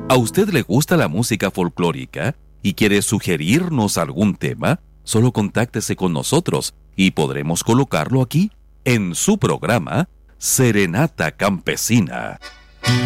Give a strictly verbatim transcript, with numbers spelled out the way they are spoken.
¿A usted le gusta la música folclórica y quiere sugerirnos algún tema? Solo contáctese con nosotros y podremos colocarlo aquí en su programa Serenata Campesina.